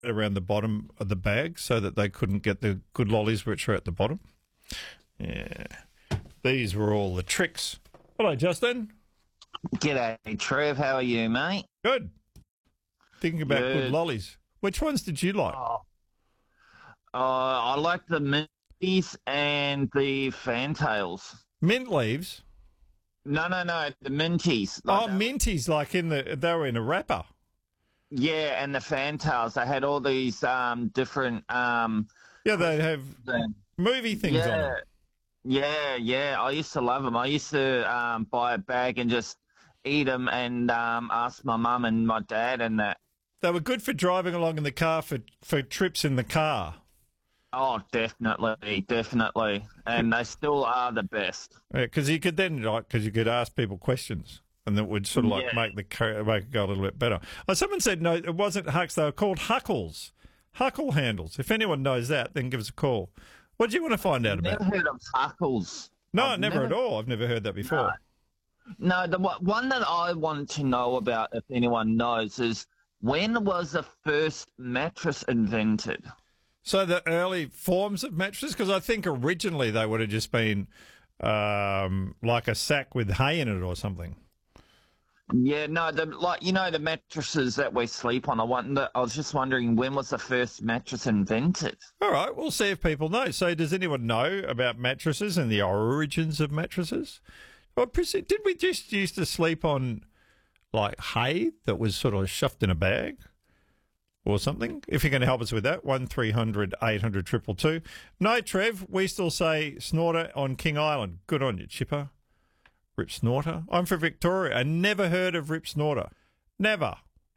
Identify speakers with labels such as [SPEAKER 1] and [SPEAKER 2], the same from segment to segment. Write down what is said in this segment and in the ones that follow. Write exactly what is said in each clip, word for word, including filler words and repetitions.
[SPEAKER 1] around the bottom of the bag so that they couldn't get the good lollies which are at the bottom. Yeah. These were all the tricks. Hello, Justin.
[SPEAKER 2] G'day, Trev. How are you, mate?
[SPEAKER 1] Good. Thinking about good,
[SPEAKER 2] Good.
[SPEAKER 1] lollies. Which ones did you like?
[SPEAKER 2] Oh, uh, I like the minties and the fantails.
[SPEAKER 1] Mint leaves.
[SPEAKER 2] No, no, no, the minties.
[SPEAKER 1] Oh,
[SPEAKER 2] Like that.
[SPEAKER 1] minties, like in the they were in a wrapper.
[SPEAKER 2] Yeah, and the fantails. They had all these um, different. Um,
[SPEAKER 1] Yeah, they have
[SPEAKER 2] the-
[SPEAKER 1] movie things on
[SPEAKER 2] yeah,
[SPEAKER 1] them.
[SPEAKER 2] yeah, yeah. I used to love them. I used to um, buy a bag and just eat them and um, ask my mum and my dad and that.
[SPEAKER 1] They were good for driving along in the car for, for trips in the car.
[SPEAKER 2] Oh, definitely, definitely. And they still are the best.
[SPEAKER 1] Because you could then, like, because you could ask people questions, and that would sort of like
[SPEAKER 2] Yeah.
[SPEAKER 1] make the car, make it go a little bit better. Oh, someone said no, it wasn't hucks; they were called huckles, huckle handles. If anyone knows that, then give us a call. What do you want to find out
[SPEAKER 2] Never
[SPEAKER 1] about?
[SPEAKER 2] heard of huckles.
[SPEAKER 1] No,
[SPEAKER 2] I've
[SPEAKER 1] never,
[SPEAKER 2] never-
[SPEAKER 1] at all. I've never heard that before.
[SPEAKER 2] No, the one one that I wanted to know about, if anyone knows, is when was the first mattress invented?
[SPEAKER 1] So the early forms of mattresses, because I think originally they would have just been um, like a sack with hay in it or something.
[SPEAKER 2] Yeah, no, the like you know the mattresses that we sleep on. I wonder. I was just wondering when was the first mattress invented?
[SPEAKER 1] All right, we'll see if people know. So does anyone know about mattresses and the origins of mattresses? Well, Prissy, did we just used to sleep on like hay that was sort of shoved in a bag or something? If you're going to help us with that, one three hundred eight hundred two two two. No, Trev, we still say Snorter on King Island. Good on you, Chipper. Rip Snorter. I'm from Victoria. I never heard of Rip Snorter. Never.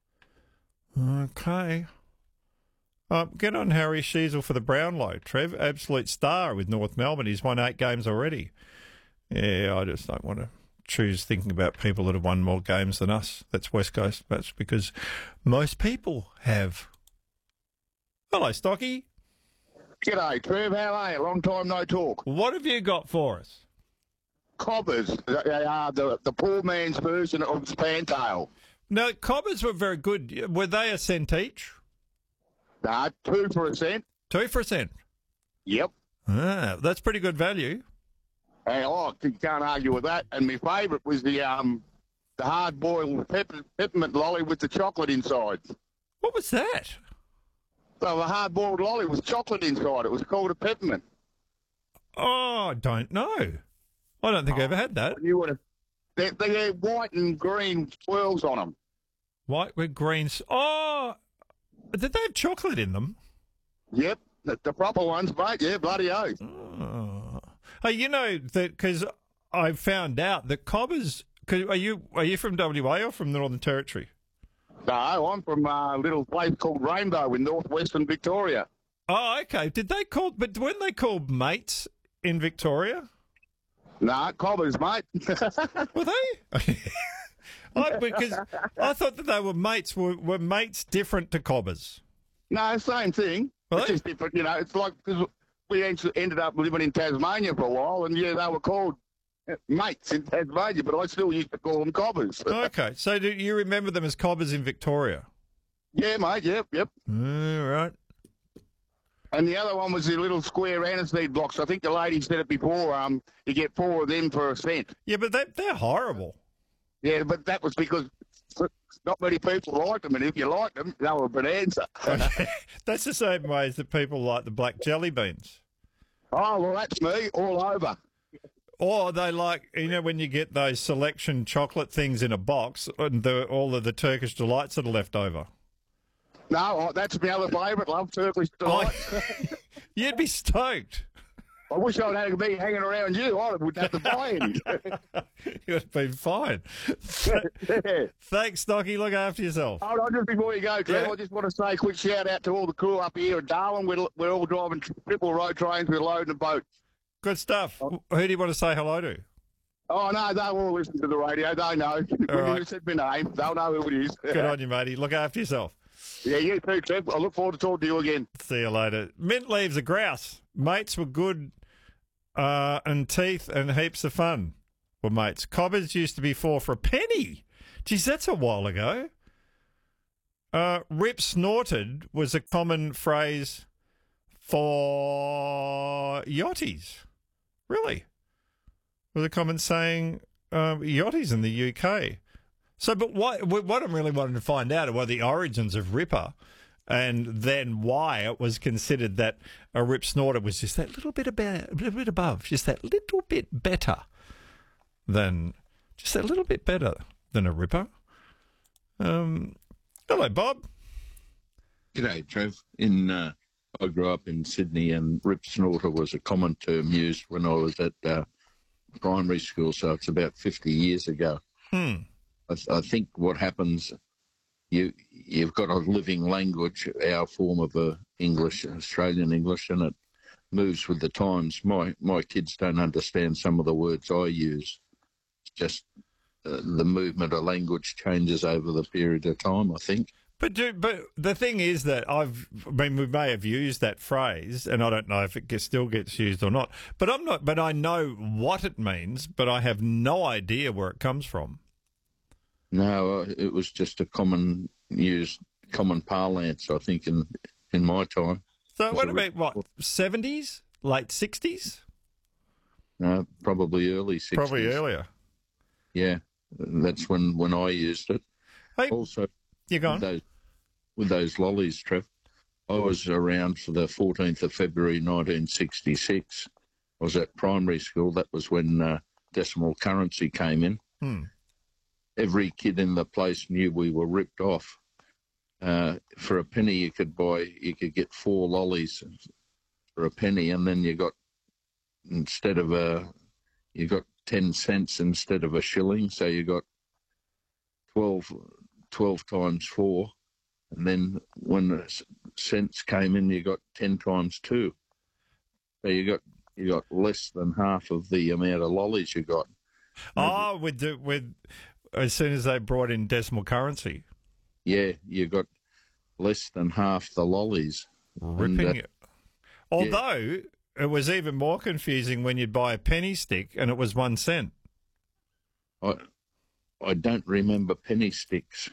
[SPEAKER 1] Okay. Uh, get on Harry Sheasel for the Brownlow, Trev. Absolute star with North Melbourne. He's won eight games already. Yeah, I just don't want to choose thinking about people that have won more games than us. That's West Coast. That's because most people have. Hello, Stocky.
[SPEAKER 3] G'day, Trev. How are you? Long time no talk.
[SPEAKER 1] What have you got for us?
[SPEAKER 3] Cobbers, they are the, the poor man's version of Spantail.
[SPEAKER 1] No, cobbers were very good. Were they a cent each?
[SPEAKER 3] Nah, two for a cent.
[SPEAKER 1] Two for a cent.
[SPEAKER 3] Yep.
[SPEAKER 1] Ah, that's pretty good value.
[SPEAKER 3] Hey, oh, you can't argue with that. And my favourite was the um the hard boiled pepper, peppermint lolly with the chocolate inside.
[SPEAKER 1] What was that?
[SPEAKER 3] So the hard boiled lolly with chocolate inside. It was called a peppermint.
[SPEAKER 1] Oh, I don't know. I don't think I ever had that.
[SPEAKER 3] You would have. They, they had white and green swirls on them.
[SPEAKER 1] White with greens. Oh, did they have chocolate in them?
[SPEAKER 3] Yep, the, the proper ones, mate. Yeah, bloody oath.
[SPEAKER 1] Oh. Hey, you know that because I found out that cobbers. 'Cause are you are you from W A or from the Northern Territory?
[SPEAKER 3] No, I'm from a little place called Rainbow in northwestern Victoria.
[SPEAKER 1] Oh, okay. Did they call? But weren't they called mates in Victoria?
[SPEAKER 3] Nah, cobbers, mate.
[SPEAKER 1] Were they? I, because I thought that they were mates. Were, were mates different to cobbers?
[SPEAKER 3] No, same thing.
[SPEAKER 1] Really?
[SPEAKER 3] It's just different, you know. It's like because we actually ended up living in Tasmania for a while, and yeah, they were called uh, mates in Tasmania, but I still used to call them cobbers.
[SPEAKER 1] Okay. So do you remember them as cobbers in Victoria?
[SPEAKER 3] Yeah, mate. Yep, yep.
[SPEAKER 1] All right.
[SPEAKER 3] And the other one was the little square aniseed blocks. I think the lady said it before. Um, you get four of them for a cent.
[SPEAKER 1] Yeah, but they, they're horrible.
[SPEAKER 3] Yeah, but that was because not many people liked them, and if you liked them, they were a bonanza.
[SPEAKER 1] That's the same way as the people like the black jelly beans.
[SPEAKER 3] Oh, well, that's me all over.
[SPEAKER 1] Or they like, you know, when you get those selection chocolate things in a box and the, all of the Turkish delights that are left over.
[SPEAKER 3] No, oh, that's my other favourite, love, Turkish delight.
[SPEAKER 1] You'd be stoked.
[SPEAKER 3] I wish I'd had me hanging around you. I wouldn't have to buy any.
[SPEAKER 1] You'd have been fine.
[SPEAKER 3] Yeah.
[SPEAKER 1] Thanks, Stocky. Look after yourself.
[SPEAKER 3] Hold on, just before you go, Trev,
[SPEAKER 1] Yeah.
[SPEAKER 3] I just want to say a quick shout out to all the crew up here at Darwin. We're, we're all driving triple road trains. We're loading a boat.
[SPEAKER 1] Good stuff. Who do you want to say hello to?
[SPEAKER 3] Oh, no, they all listen to the radio. They know.
[SPEAKER 1] All
[SPEAKER 3] When
[SPEAKER 1] right.
[SPEAKER 3] you said my name, they'll know who it is.
[SPEAKER 1] Good on you, matey. Look after yourself.
[SPEAKER 3] Yeah, you too, Trev. I look forward to talking to you again.
[SPEAKER 1] See you later. Mint leaves a grouse. Mates were good uh, and teeth and heaps of fun were mates. Cobbers used to be four for a penny. Geez, that's a while ago. Uh, rip snorted was a common phrase for yachties. Really? Was a common saying, uh, yachties in the U K. So, but what, what I'm really wanting to find out are the origins of ripper, and then why it was considered that a rip snorter was just that little bit about, a little bit above, just that little bit better than, just that little bit better than a ripper. Um, hello, Bob.
[SPEAKER 4] G'day, Trev. In uh, I grew up in Sydney, and rip snorter was a common term used when I was at uh, primary school, so it's about fifty years ago.
[SPEAKER 1] Hmm.
[SPEAKER 4] I, th- I think what happens, you, you've got a living language, our form of uh, English, Australian English, and it moves with the times. My, my kids don't understand some of the words I use. It's just uh, the movement of language changes over the period of time, I think.
[SPEAKER 1] But do, but the thing is that I've, I mean, we may have used that phrase, and I don't know if it gets, still gets used or not. But I'm not. But I know what it means, but I have no idea where it comes from.
[SPEAKER 4] No, it was just a common used, common parlance, I think, in in my time.
[SPEAKER 1] So what about what seventies, late sixties?
[SPEAKER 4] No, probably early sixties.
[SPEAKER 1] Probably earlier.
[SPEAKER 4] Yeah, that's when, when I used it.
[SPEAKER 1] Hey,
[SPEAKER 4] also,
[SPEAKER 1] you go on.
[SPEAKER 4] With those, with those lollies, Trev, I was around for the fourteenth of February nineteen sixty-six. I was at primary school. That was when uh, decimal currency came in.
[SPEAKER 1] Hmm.
[SPEAKER 4] Every kid in the place knew we were ripped off. Uh, for a penny, you could buy, you could get four lollies for a penny, and then you got, instead of a, you got ten cents instead of a shilling, so you got twelve, twelve times four, and then when the cents came in, you got ten times two. So you got you got less than half of the amount of lollies you got.
[SPEAKER 1] Oh, with the, with as soon as they brought in decimal currency.
[SPEAKER 4] Yeah, you got less than half the lollies.
[SPEAKER 1] Ripping
[SPEAKER 4] And, uh,
[SPEAKER 1] it. Although it was even more confusing when you'd buy a penny stick and it was one cent.
[SPEAKER 4] I I don't remember penny sticks.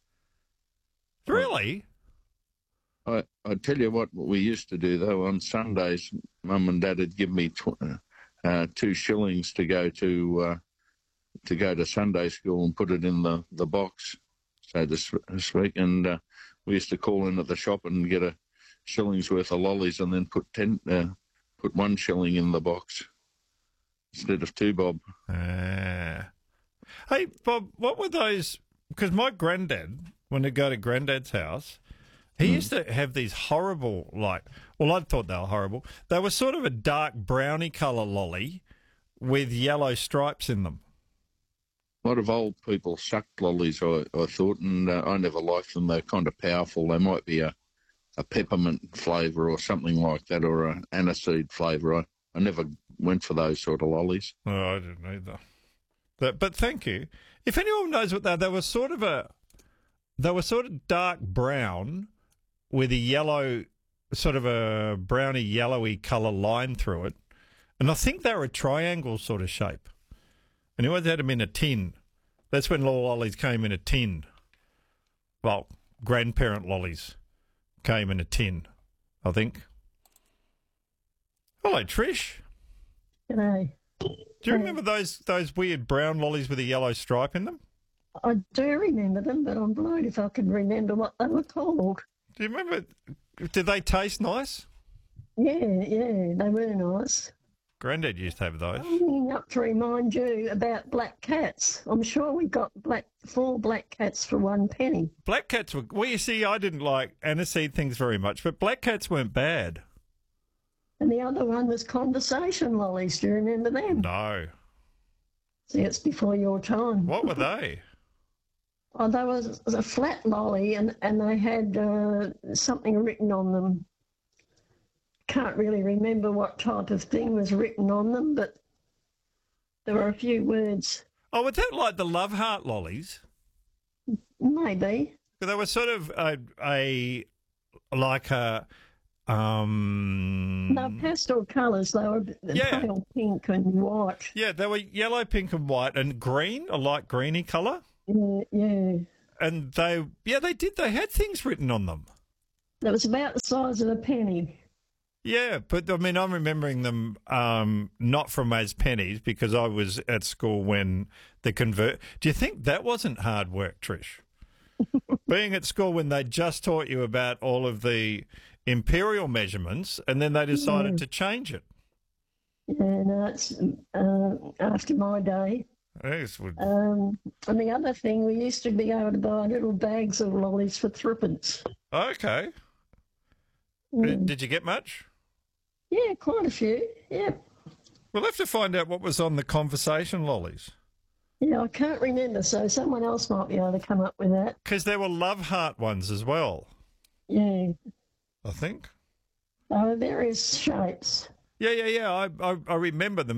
[SPEAKER 1] Really?
[SPEAKER 4] I I tell you what, what we used to do though, on Sundays, Mum and Dad would give me tw- uh, two shillings to go to uh, to go to Sunday school and put it in the, the box, so to speak. And uh, we used to call in at the shop and get a shilling's worth of lollies, and then put ten uh, put one shilling in the box instead of two bob.
[SPEAKER 1] Ah. Hey, Bob, what were those? Because my granddad, when they go to granddad's house, he
[SPEAKER 4] Mm.
[SPEAKER 1] used to have these horrible, like, well, I thought they were horrible. They were sort of a dark browny colour lolly with yellow stripes in them.
[SPEAKER 4] A lot of old people sucked lollies, I, I thought, and uh, I never liked them. They're kind of powerful. They might be a, a peppermint flavour or something like that, or an aniseed flavour. I, I never went for those sort of lollies.
[SPEAKER 1] Oh, I didn't either. But, but thank you. If anyone knows what they are, they were sort of a, they were sort of dark brown with a yellow, sort of a browny yellowy colour line through it. And I think they were a triangle sort of shape. And he always had them in a tin. That's when lollies came in a tin. Well, grandparent lollies came in a tin, I think. Hello, Trish.
[SPEAKER 5] G'day.
[SPEAKER 1] Do you remember those those weird brown lollies with a yellow stripe in them?
[SPEAKER 5] I do remember them, but I'm blowed if I can remember what they were called.
[SPEAKER 1] Do you remember? Did they taste nice?
[SPEAKER 5] Yeah, yeah, they were nice.
[SPEAKER 1] Granddad used to have those.
[SPEAKER 5] I'm ringing up to remind you about black cats. I'm sure we got black four black cats for one penny.
[SPEAKER 1] Black cats were... Well, you see, I didn't like aniseed things very much, but black cats weren't bad.
[SPEAKER 5] And the other one was conversation lollies. Do you remember them?
[SPEAKER 1] No.
[SPEAKER 5] See, it's before your time.
[SPEAKER 1] What were they?
[SPEAKER 5] Oh, there was a flat lolly, and, and they had uh, something written on them. Can't really remember what type of thing was written on them, but there were a few words.
[SPEAKER 1] Oh, was that like the Love Heart lollies?
[SPEAKER 5] Maybe.
[SPEAKER 1] They were sort of a, a like a... Um,
[SPEAKER 5] No, pastel colours. They were
[SPEAKER 1] Yeah.
[SPEAKER 5] pale pink and white.
[SPEAKER 1] Yeah, they were yellow, pink and white and green, a light greeny colour.
[SPEAKER 5] Yeah, yeah.
[SPEAKER 1] and they, yeah, they did. They had things written on them.
[SPEAKER 5] That was about the size of a penny.
[SPEAKER 1] Yeah, but I mean, I'm remembering them um, not from as pennies because I was at school when the convert. Do you think that wasn't hard work, Trish? Being at school when they just taught you about all of the imperial measurements and then they decided
[SPEAKER 5] Yeah.
[SPEAKER 1] to change it.
[SPEAKER 5] Yeah, no, it's uh, after my day.
[SPEAKER 1] Yes, would-
[SPEAKER 5] Um, and the other thing, we used to be able to buy little bags of lollies for threepence.
[SPEAKER 1] Okay.
[SPEAKER 5] Mm.
[SPEAKER 1] Did you get much?
[SPEAKER 5] Yeah, quite a few. Yeah.
[SPEAKER 1] We'll have to find out what was on the conversation lollies.
[SPEAKER 5] Yeah, I can't remember, so someone else might be able to come up with that.
[SPEAKER 1] Because there were love heart ones as well,
[SPEAKER 5] Yeah.
[SPEAKER 1] I think.
[SPEAKER 5] There were various shapes.
[SPEAKER 1] Yeah, yeah, yeah. I, I, I remember them.